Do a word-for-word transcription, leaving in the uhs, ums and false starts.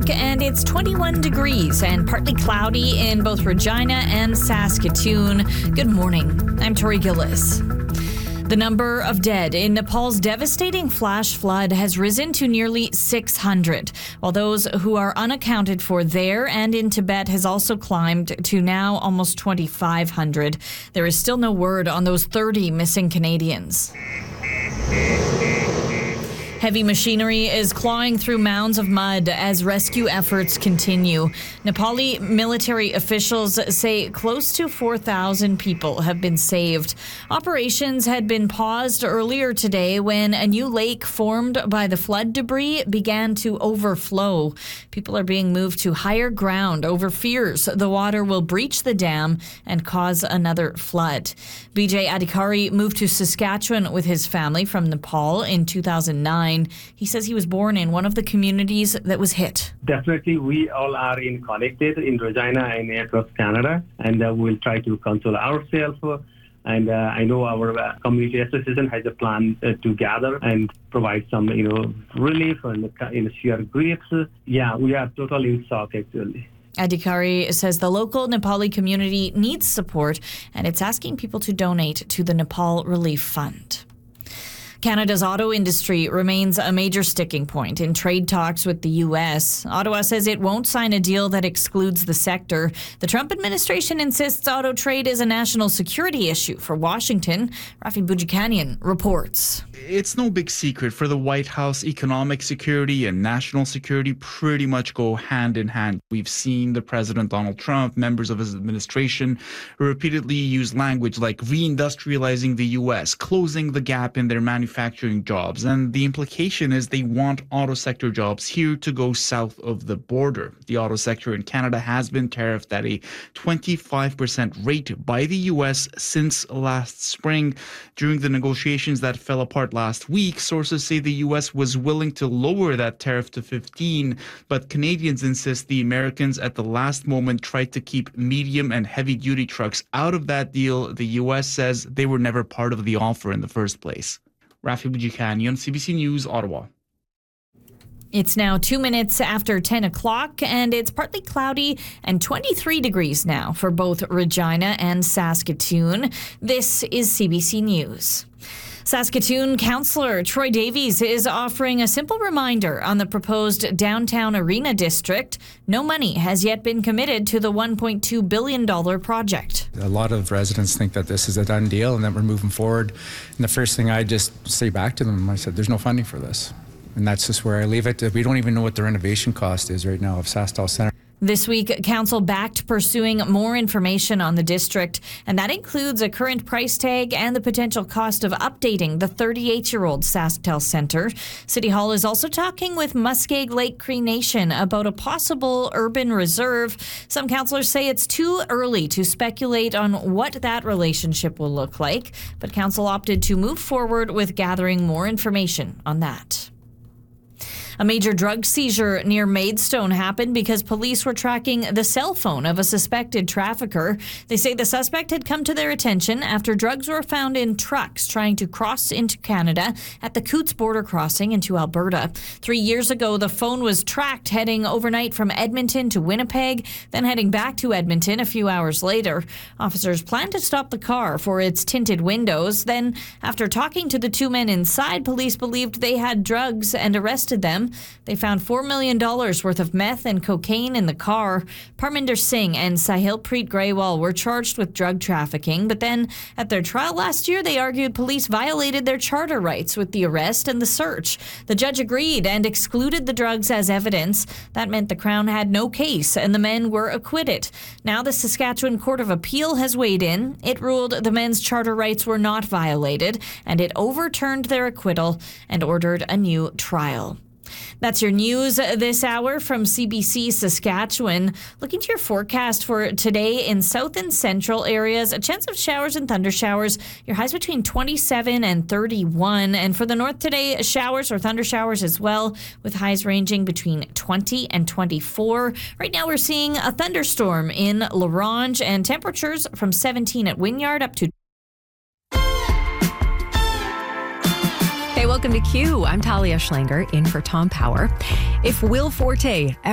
o'clock, and it's twenty-one degrees and partly cloudy in both Regina and Saskatoon. Good morning. I'm Tori Gillis. The number of dead in Nepal's devastating flash flood has risen to nearly six hundred, while those who are unaccounted for there and in Tibet has also climbed to now almost twenty-five hundred. There is still no word on those thirty missing Canadians. Heavy machinery is clawing through mounds of mud as rescue efforts continue. Nepali military officials say close to four thousand people have been saved. Operations had been paused earlier today when a new lake formed by the flood debris began to overflow. People are being moved to higher ground over fears the water will breach the dam and cause another flood. B J Adhikari moved to Saskatchewan with his family from Nepal in two thousand nine. He says he was born in one of the communities that was hit. Definitely, we all are in connected in Regina and across Canada, and uh, we'll try to console ourselves. And uh, I know our uh, community association has a plan uh, to gather and provide some, you know, relief and in sheer grief. Yeah, we are totally in shock, actually. Adhikari says the local Nepali community needs support, and it's asking people to donate to the Nepal Relief Fund. Canada's auto industry remains a major sticking point in trade talks with the U S. Ottawa says it won't sign a deal that excludes the sector. The Trump administration insists auto trade is a national security issue for Washington. Rafi Boudjikanian reports. It's no big secret for the White House. Economic security and national security pretty much go hand in hand. We've seen the President Donald Trump, members of his administration, repeatedly use language like reindustrializing the U S, closing the gap in their manufacturing jobs. And the implication is they want auto sector jobs here to go south of the border. The auto sector in Canada has been tariffed at a twenty-five percent rate by the U S since last spring. During the negotiations that fell apart last week, sources say the U S was willing to lower that tariff to fifteen, but Canadians insist the Americans at the last moment tried to keep medium and heavy duty trucks out of that deal. The U S says they were never part of the offer in the first place. Rafi Boudjikanian, C B C News, Ottawa. It's now two minutes after ten o'clock, and it's partly cloudy and twenty-three degrees now for both Regina and Saskatoon. This is C B C News. Saskatoon Councillor Troy Davies is offering a simple reminder on the proposed downtown arena district. No money has yet been committed to the one point two billion dollars project. A lot of residents think that this is a done deal and that we're moving forward. And the first thing I just say back to them, I said, there's no funding for this. And that's just where I leave it. We don't even know what the renovation cost is right now of SaskTel Centre. This week, Council backed pursuing more information on the district, and that includes a current price tag and the potential cost of updating the thirty-eight-year-old SaskTel Centre. City Hall is also talking with Muskeg Lake Cree Nation about a possible urban reserve. Some councillors say it's too early to speculate on what that relationship will look like, but Council opted to move forward with gathering more information on that. A major drug seizure near Maidstone happened because police were tracking the cell phone of a suspected trafficker. They say the suspect had come to their attention after drugs were found in trucks trying to cross into Canada at the Coots border crossing into Alberta. Three years ago, the phone was tracked heading overnight from Edmonton to Winnipeg, then heading back to Edmonton a few hours later. Officers planned to stop the car for its tinted windows. Then, after talking to the two men inside, police believed they had drugs and arrested them. They found four million dollars worth of meth and cocaine in the car. Parminder Singh and Sahil Preet Grewal were charged with drug trafficking, but then at their trial last year, they argued police violated their charter rights with the arrest and the search. The judge agreed and excluded the drugs as evidence. That meant the Crown had no case and the men were acquitted. Now the Saskatchewan Court of Appeal has weighed in. It ruled the men's charter rights were not violated, and it overturned their acquittal and ordered a new trial. That's your news this hour from C B C Saskatchewan. Looking to your forecast for today in south and central areas, a chance of showers and thunder showers. Your highs between twenty-seven and thirty-one. And for the north today, showers or thunder showers as well, with highs ranging between twenty and twenty-four. Right now we're seeing a thunderstorm in La Ronge and temperatures from seventeen at Wynyard up to... Hey, welcome to Q. I'm Talia Schlanger, in for Tom Power. If Will Forte ever